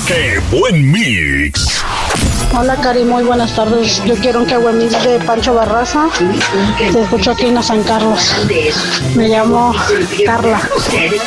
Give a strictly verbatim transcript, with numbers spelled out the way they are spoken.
¡Qué buen mix! Hola, Cari, muy buenas tardes. Yo quiero un caguamix de Pancho Barraza. Te escucho aquí en San Carlos. Me llamo Carla.